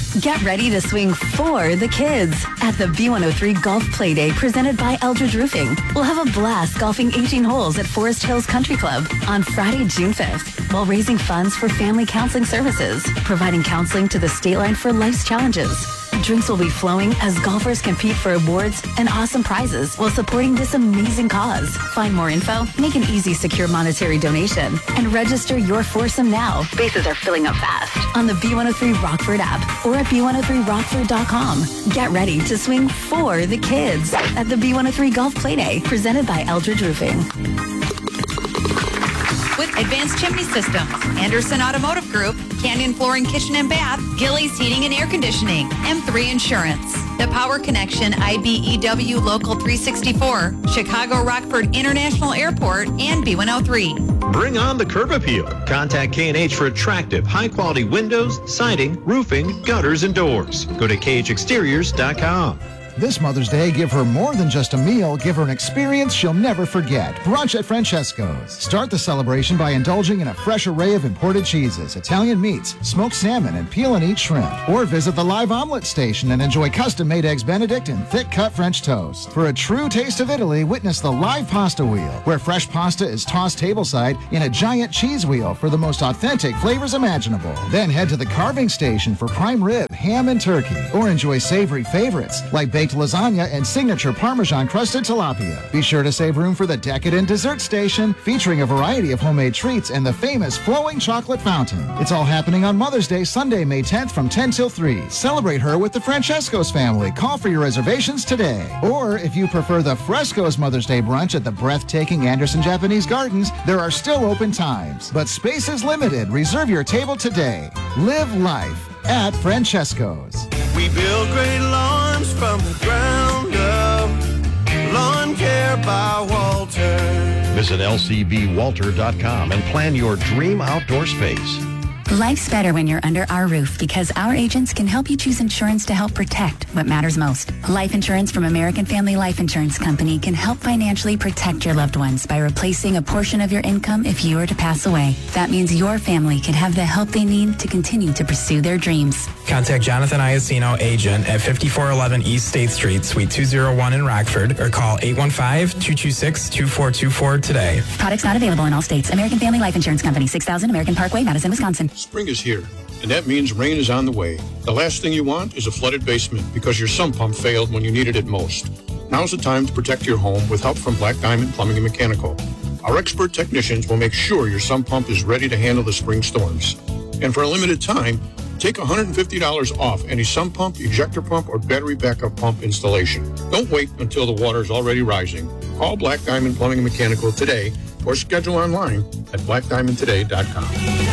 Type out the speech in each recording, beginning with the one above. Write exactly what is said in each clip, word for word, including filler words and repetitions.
Get ready to swing for the kids at the B one oh three Golf Playday presented by Eldridge Roofing. We'll have a blast golfing eighteen holes at Forest Hills Country Club on Friday, June fifth, while raising funds for family counseling services, providing counseling to the state line for life's challenges. Drinks will be flowing as golfers compete for awards and awesome prizes while supporting this amazing cause. Find more info, make an easy, secure monetary donation, and register your foursome now. Spaces are filling up fast on the B one oh three Rockford app or at B one oh three Rockford dot com. Get ready to swing for the kids at the B one oh three Golf Playday presented by Eldridge Roofing. With Advanced Chimney Systems, Anderson Automotive Group, Canyon Flooring Kitchen and Bath, Gillies Heating and Air Conditioning, M three Insurance, The Power Connection, I B E W Local three sixty-four, Chicago Rockford International Airport, and B one oh three. Bring on the curb appeal. Contact K and H for attractive, high-quality windows, siding, roofing, gutters, and doors. Go to K H exteriors dot com. This Mother's Day, give her more than just a meal. Give her an experience she'll never forget. Brunch at Francesco's. Start the celebration by indulging in a fresh array of imported cheeses, Italian meats, smoked salmon, and peel and eat shrimp. Or visit the live omelet station and enjoy custom-made Eggs Benedict and thick-cut French toast. For a true taste of Italy, witness the live pasta wheel, where fresh pasta is tossed tableside in a giant cheese wheel for the most authentic flavors imaginable. Then head to the carving station for prime rib, ham, and turkey. Or enjoy savory favorites like baked lasagna and signature Parmesan crusted tilapia. Be sure to save room for the decadent dessert station featuring a variety of homemade treats and the famous flowing chocolate fountain. It's all happening on Mother's Day, Sunday, May tenth from ten till three. Celebrate her with the Francesco's family. Call for your reservations today. Or if you prefer the Fresco's Mother's Day brunch at the breathtaking Anderson Japanese Gardens, there are still open times, but space is limited. Reserve your table today. Live life at Francesco's. We build great lawns from the ground up. Lawn Care by Walter. Visit L C V Walter dot com and plan your dream outdoor space. Life's better when you're under our roof because our agents can help you choose insurance to help protect what matters most. Life insurance from American Family Life Insurance Company can help financially protect your loved ones by replacing a portion of your income if you were to pass away. That means your family can have the help they need to continue to pursue their dreams. Contact Jonathan Iacino, agent at fifty-four eleven East State Street, Suite two oh one in Rockford, or call eight one five, two two six, two four two four today. Products not available in all states. American Family Life Insurance Company, six thousand American Parkway, Madison, Wisconsin. Spring is here, and that means rain is on the way. The last thing you want is a flooded basement because your sump pump failed when you needed it most. Now's the time to protect your home with help from Black Diamond Plumbing and Mechanical. Our expert technicians will make sure your sump pump is ready to handle the spring storms. And for a limited time, take one hundred fifty dollars off any sump pump, ejector pump, or battery backup pump installation. Don't wait until the water is already rising. Call Black Diamond Plumbing and Mechanical today or schedule online at black diamond today dot com.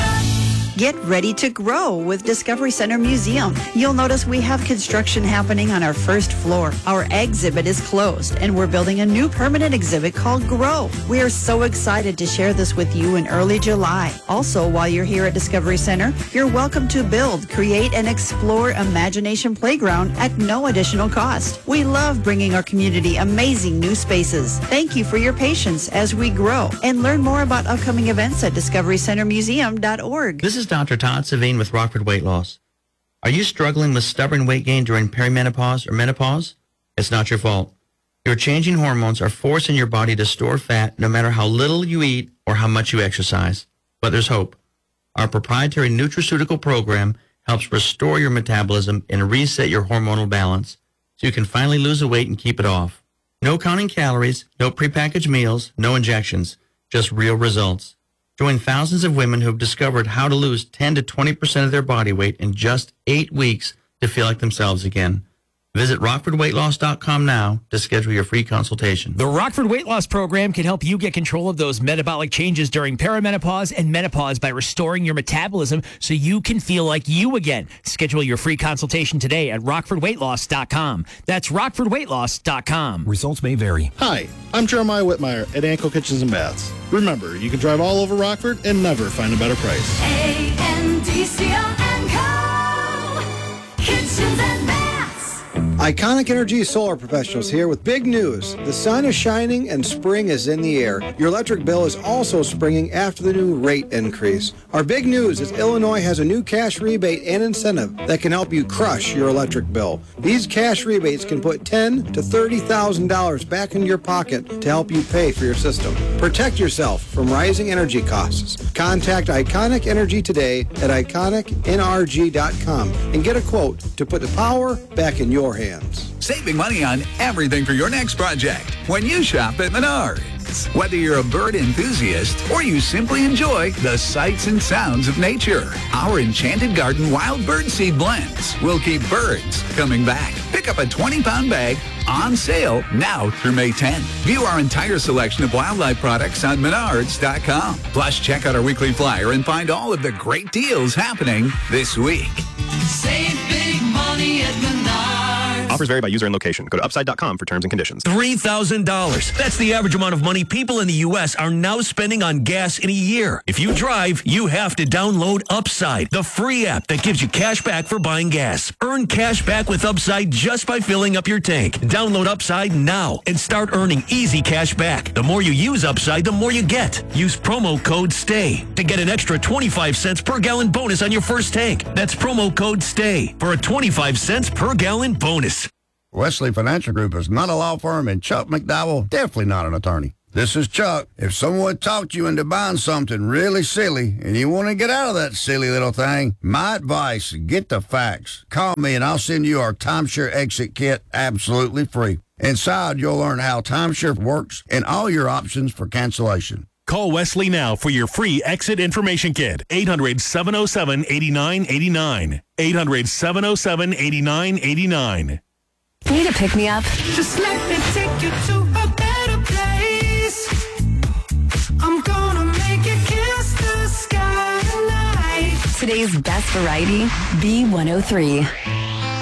Get ready to grow with Discovery Center Museum. You'll notice we have construction happening on our first floor. Our exhibit is closed, and we're building a new permanent exhibit called Grow. We are so excited to share this with you in early July. Also, while you're here at Discovery Center, you're welcome to build, create, and explore Imagination Playground at no additional cost. We love bringing our community amazing new spaces. Thank you for your patience as we grow. And learn more about upcoming events at discovery center museum dot org. This is Doctor Todd Savine with Rockford Weight Loss. Are you struggling with stubborn weight gain during perimenopause or menopause? It's not your fault. Your changing hormones are forcing your body to store fat no matter how little you eat or how much you exercise. But there's hope. Our proprietary nutraceutical program helps restore your metabolism and reset your hormonal balance so you can finally lose the weight and keep it off. No counting calories, no prepackaged meals, no injections, just real results. Join thousands of women who have discovered how to lose ten to twenty percent of their body weight in just eight weeks to feel like themselves again. Visit rockford weight loss dot com now to schedule your free consultation. The Rockford Weight Loss Program can help you get control of those metabolic changes during perimenopause and menopause by restoring your metabolism so you can feel like you again. Schedule your free consultation today at rockford weight loss dot com. That's rockford weight loss dot com. Results may vary. Hi, I'm Jeremiah Whitmire at Ankle Kitchens and Baths. Remember, you can drive all over Rockford and never find a better price. A N D C O and Co. Kitchens and Baths. Iconic Energy Solar Professionals here with big news. The sun is shining and spring is in the air. Your electric bill is also springing after the new rate increase. Our big news is Illinois has a new cash rebate and incentive that can help you crush your electric bill. These cash rebates can put ten thousand to thirty thousand dollars back in your pocket to help you pay for your system. Protect yourself from rising energy costs. Contact Iconic Energy today at iconic n r g dot com and get a quote to put the power back in your hands. Saving money on everything for your next project when you shop at Menards. Whether you're a bird enthusiast or you simply enjoy the sights and sounds of nature, our Enchanted Garden Wild Birdseed Blends will keep birds coming back. Pick up a twenty-pound bag on sale now through May tenth. View our entire selection of wildlife products on menards dot com. Plus, check out our weekly flyer and find all of the great deals happening this week. Save big money at Menards. Offers vary by user and location. Go to upside dot com for terms and conditions. three thousand dollars. That's the average amount of money people in the U S are now spending on gas in a year. If you drive, you have to download Upside, the free app that gives you cash back for buying gas. Earn cash back with Upside just by filling up your tank. Download Upside now and start earning easy cash back. The more you use Upside, the more you get. Use promo code STAY to get an extra twenty-five cents per gallon bonus on your first tank. That's promo code STAY for a twenty-five cents per gallon bonus. Wesley Financial Group is not a law firm, and Chuck McDowell definitely not an attorney. This is Chuck. If someone talked you into buying something really silly and you want to get out of that silly little thing, my advice, get the facts. Call me and I'll send you our timeshare exit kit absolutely free. Inside, you'll learn how timeshare works and all your options for cancellation. Call Wesley now for your free exit information kit. eight hundred, seven oh seven, eight nine eight nine. eight hundred, seven oh seven, eight nine eight nine. Need a pick-me-up? Just let me take you to a better place. I'm gonna make you kiss the sky tonight. Today's best variety, B one oh three.